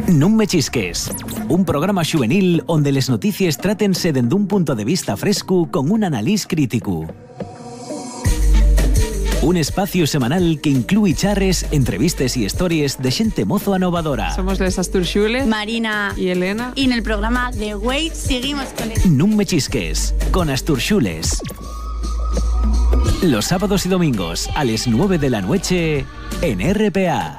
Non me chisques, un programa juvenil onde les notícies trátense dende un punto de vista fresco con un analís crítico. Un espacio semanal que inclúi charres, entrevistes y historias de xente mozo anovadora. Somos les Asturxules, Marina y Elena. Y en el programa The Way seguimos con el... Non me chisques, con Asturxules. Los sábados y domingos a las 9 de la noche en RPA.